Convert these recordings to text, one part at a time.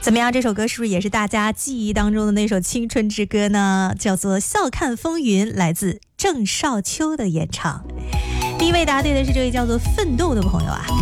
怎么样，这首歌是不是也是大家记忆当中的那首青春之歌呢？叫做《笑看风云》，来自郑少秋的演唱。第一位答对的是这位叫做奋斗的朋友啊，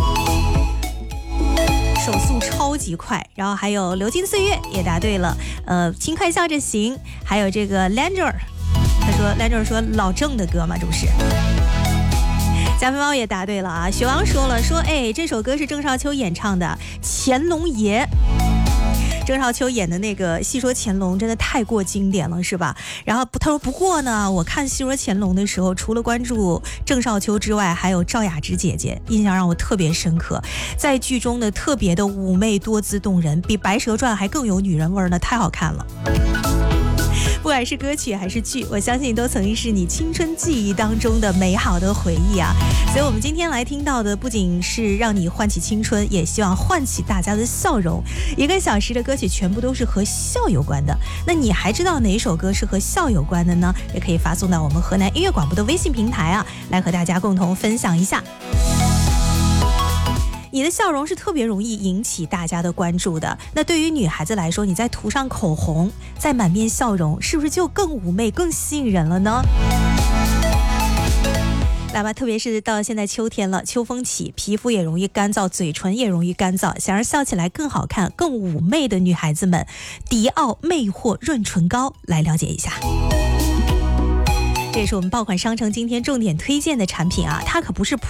手速超级快。然后还有流金岁月也答对了，轻快笑着行。还有这个 Langer， 他说 Langer 说老郑的歌嘛，这不是。加菲猫也答对了啊，雪王说了，说哎，这首歌是郑少秋演唱的《乾隆爷》。郑少秋演的那个《戏说乾隆》真的太过经典了，是吧？然后他说，不过呢，我看《戏说乾隆》的时候，除了关注郑少秋之外，还有赵雅芝姐姐，印象让我特别深刻。在剧中的特别的妩媚多姿动人，比《白蛇传》还更有女人味呢，太好看了。不管是歌曲还是剧，我相信都曾是你青春记忆当中的美好的回忆啊。所以我们今天来听到的不仅是让你唤起青春，也希望唤起大家的笑容。1个小时的歌曲全部都是和笑有关的，那你还知道哪首歌是和笑有关的呢？也可以发送到我们河南音乐广播的微信平台啊，来和大家共同分享一下。你的笑容是特别容易引起大家的关注的，那对于女孩子来说，你再涂上口红，再满面笑容，是不是就更妩媚更吸引人了呢？来吧，特别是到现在秋天了，秋风起，皮肤也容易干燥，嘴唇也容易干燥，想让笑起来更好看更妩媚的女孩子们，迪奥魅惑润唇膏来了解一下。这也是我们爆款商城今天重点推荐的产品啊，它可不是